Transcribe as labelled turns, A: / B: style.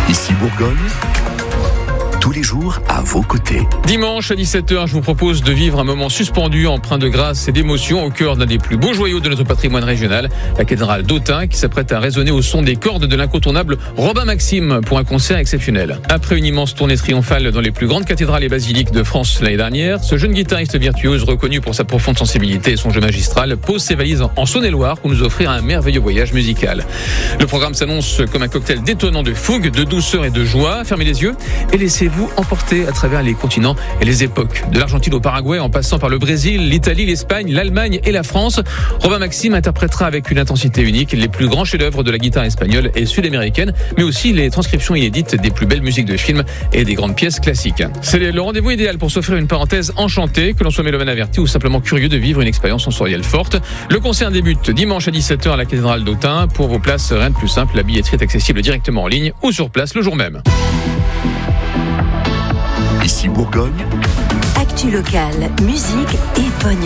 A: Ici Bourgogne, tous les jours à vos côtés.
B: Dimanche à 17h, je vous propose de vivre un moment suspendu, empreint de grâce et d'émotion au cœur d'un des plus beaux joyaux de notre patrimoine régional, la cathédrale d'Autun, qui s'apprête à résonner au son des cordes de l'incontournable Robin Maxime pour un concert exceptionnel. Après une immense tournée triomphale dans les plus grandes cathédrales et basiliques de France l'année dernière, ce jeune guitariste virtuose reconnu pour sa profonde sensibilité et son jeu magistral pose ses valises en Saône-et-Loire pour nous offrir un merveilleux voyage musical. Le programme s'annonce comme un cocktail détonnant de fougue, de douceur et de joie. Fermez les yeux et laissez-vous emporter à travers les continents et les époques. De l'Argentine au Paraguay, en passant par le Brésil, l'Italie, l'Espagne, l'Allemagne et la France, Robin Maxime interprétera avec une intensité unique les plus grands chefs-d'œuvre de la guitare espagnole et sud-américaine, mais aussi les transcriptions inédites des plus belles musiques de films et des grandes pièces classiques. C'est le rendez-vous idéal pour s'offrir une parenthèse enchantée, que l'on soit mélomane averti ou simplement curieux de vivre une expérience sensorielle forte. Le concert débute dimanche à 17h à la cathédrale d'Autun. Pour vos places, rien de plus simple, la billetterie est accessible directement en ligne ou sur place le jour même.
A: Ici Bourgogne,
C: Actu locale, musique et pognon.